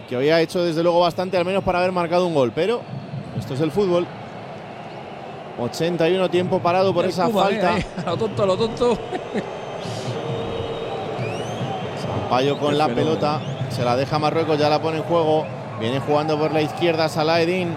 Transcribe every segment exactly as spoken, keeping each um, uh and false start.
que hoy ha hecho desde luego bastante, al menos para haber marcado un gol. Pero esto es el fútbol. ochenta y uno tiempo parado por esa Cuba, falta. Eh, eh. A lo tonto, a lo tonto. Sampaio con la pelota. Se la deja Marruecos, ya la pone en juego. Viene jugando por la izquierda Salah-Eddin.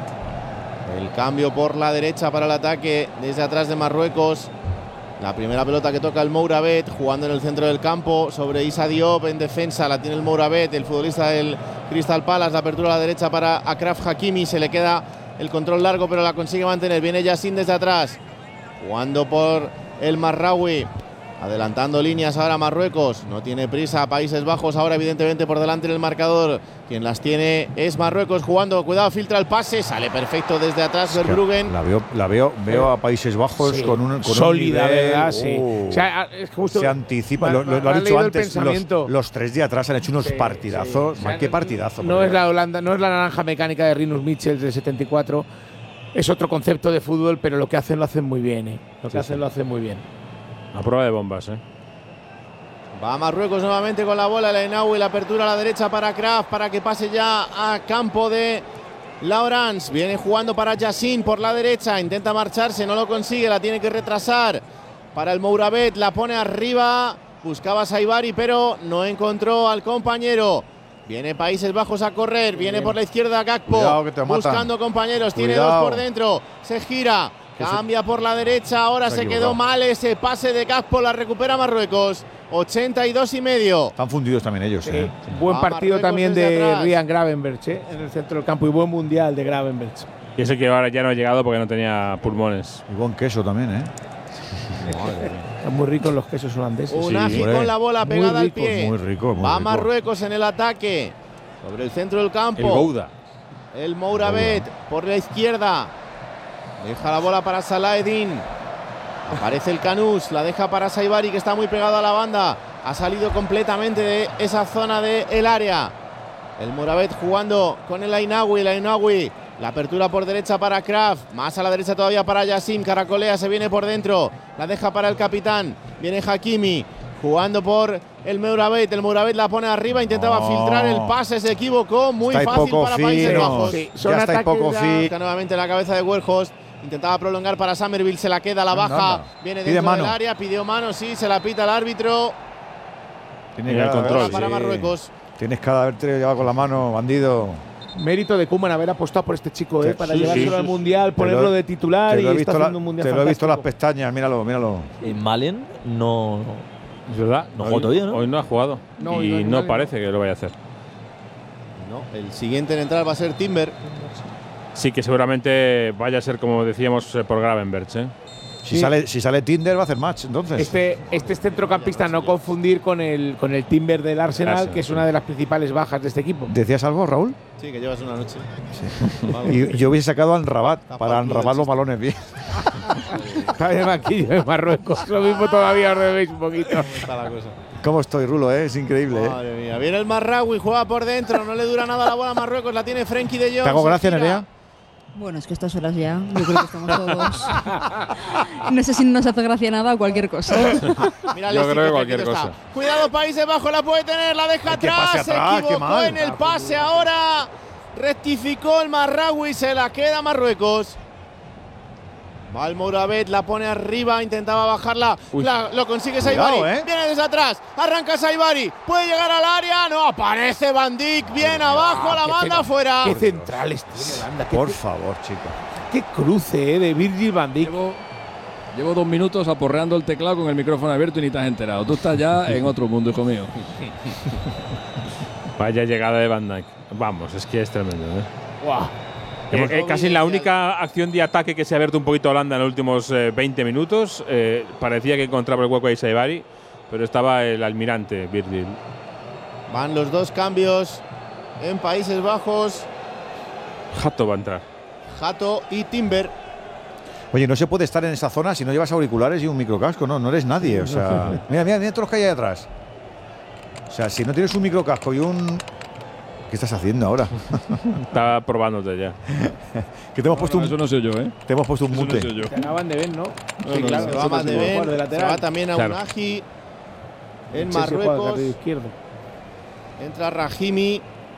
El cambio por la derecha para el ataque desde atrás de Marruecos. La primera pelota que toca el Mourabet, jugando en el centro del campo sobre Issa Diop en defensa. La tiene el Mourabet, el futbolista del Crystal Palace. La apertura a la derecha para Achraf Hakimi. Se le queda el control largo, pero la consigue mantener. Viene Yassin desde atrás, jugando por el Marraoui. Adelantando líneas ahora Marruecos. No tiene prisa Países Bajos ahora evidentemente por delante en el marcador. Quien las tiene es Marruecos jugando. Cuidado, filtra el pase. Sale perfecto desde atrás Verbruggen. La veo, la veo, veo a Países Bajos sí, con un con sólida, un nivel, ¿verdad? Sí. Uh, o sea, es justo, se anticipa. Lo, lo, lo han dicho antes. Los, los tres de atrás han hecho unos sí, partidazos. Sí. O sea, ¿qué partidazo? No es la Holanda, no es la naranja mecánica de Rinus Michels del setenta y cuatro. Es otro concepto de fútbol, pero lo que hacen lo hacen muy bien. ¿eh? Lo que sí, hacen sí. lo hacen muy bien. A prueba de bombas, ¿eh? Va Marruecos nuevamente con la bola, el Ainaoui, la apertura a la derecha para Kraft, para que pase ya a campo de Laurens. Viene jugando para Yassin por la derecha, intenta marcharse, no lo consigue, la tiene que retrasar para el Mourabet, la pone arriba, buscaba a Saibari, pero no encontró al compañero. Viene Países Bajos a correr, viene por la izquierda Gakpo, buscando compañeros, tiene Cuidado. dos por dentro, se gira, cambia por la derecha, ahora se, se quedó mal ese pase de Gakpo, la recupera Marruecos. ochenta y dos y medio. Están fundidos también ellos. Sí. Eh. Buen partido también de Ryan Gravenberch eh, en el centro del campo y buen mundial de Gravenberch. Y ese que ahora ya no ha llegado porque no tenía pulmones. Y buen queso también, ¿eh? Están muy ricos los quesos holandeses. Unagi sí, con la bola pegada rico, al pie. Muy rico, muy Va rico. Marruecos en el ataque. Sobre el centro del campo. El Gouda. El Mourabet por la izquierda. Deja la bola para Salah-Eddin. Aparece el Canús, la deja para Saibari, que está muy pegado a la banda. Ha salido completamente de esa zona del área. El Mourabet jugando con el Ainaoui, el Ainaoui. La apertura por derecha para Kraft. Más a la derecha todavía para Yassin. Caracolea, se viene por dentro. La deja para el capitán. Viene Hakimi jugando por el Mourabet. El Mourabet la pone arriba. Intentaba oh. filtrar el pase. Se equivocó. Muy está fácil para fino. Países Bajos. Sí, ya está poco fino. Nuevamente la cabeza de Weghorst. Intentaba prolongar para Summerville, se la queda, la baja, anda, anda. Viene dentro Pide del área, pidió mano, sí, se la pita el árbitro. Tiene el control para sí. Marruecos. Tienes que haberte llevado con la mano, bandido. Mérito de Koeman haber apostado por este chico, eh, para sí, llevárselo sí, al mundial, ponerlo lo, de titular y está haciendo la, un mundial. Te fantástico. lo he visto las pestañas, míralo, míralo. En Malen no. Es verdad, no jugó todavía, ¿no? Hoy no ha jugado no, y no, no parece que lo vaya a hacer. No, el siguiente en entrar va a ser Timber. Sí, que seguramente vaya a ser, como decíamos, por Gravenberch, ¿eh? Si, sí. sale, si sale Tinder va a hacer match, entonces. Este, este es centrocampista, no confundir con el, con el Timber del Arsenal, Arsenal, que es una de las principales bajas de este equipo. ¿Decías algo, Raúl? Sí, que llevas una noche. Sí. y yo hubiese sacado a Anrabat para enrabar los balones bien. Está de banquillo de Marruecos. Lo mismo todavía os debéis un poquito. Está la cosa. ¿Cómo estoy, Rulo? Eh? Es increíble. Madre eh. mía. Viene el Marraoui, juega por dentro, no le dura nada la bola a Marruecos, la tiene Frenkie de Jong. ¿Te hago gracia, Nerea? Bueno, es que a estas horas ya, yo creo que estamos todos. No sé si nos hace gracia nada o cualquier cosa. Mira, yo creo que cualquier cosa. Está. Cuidado, Países Bajos, la puede tener, la deja atrás. Se equivocó en el pase, ahora rectificó el Marraoui, se la queda Marruecos. Va el Mourabet, la pone arriba, intentaba bajarla, la, lo consigue Saibari, ¿eh? Viene desde atrás, arranca Saibari, puede llegar al área, no, aparece Van Dijk, bien oh, abajo, ah, la manda afuera. Qué centrales tiene Holanda. Por favor, chico. Qué cruce, ¿eh? De Virgil Van Dijk. Llevo, llevo dos minutos aporreando el teclado con el micrófono abierto y ni te has enterado. Tú estás ya en otro mundo, hijo mío. Vaya llegada de Van Dijk. Vamos, es que es tremendo, ¿eh? Wow. Eh, eh, casi la única acción de ataque que se ha abierto un poquito a Holanda en los últimos eh, veinte minutos. Eh, parecía que encontraba el hueco ahí Saibari, pero estaba el almirante Virgil. Van los dos cambios en Países Bajos. Hato va a entrar. Hato y Timber. Oye, no se puede estar en esa zona si no llevas auriculares y un microcasco, no, no eres nadie. O sea, mira, mira, mira todos los que hay ahí atrás. O sea, si no tienes un microcasco y un… ¿Qué estás haciendo ahora? Estaba probándote ya. Que te hemos no, puesto no, un, eso no soy yo, ¿eh? Te hemos puesto un mute. No Se acaban de ver, ¿no? no sí, no, claro. Se va más de ver. Se va también a claro. Unagi en Chelsea Marruecos. izquierdo. Entra Rahimi.